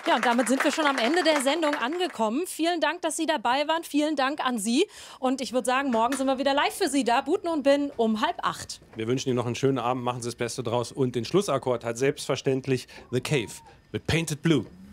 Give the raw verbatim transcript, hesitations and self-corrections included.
Ja, und damit sind wir schon am Ende der Sendung angekommen. Vielen Dank, dass Sie dabei waren. Vielen Dank an Sie. Und ich würde sagen, morgen sind wir wieder live für Sie da. Buten und Bin um halb acht. Wir wünschen Ihnen noch einen schönen Abend. Machen Sie das Beste draus. Und den Schlussakkord hat selbstverständlich The Cave mit Painted Blue.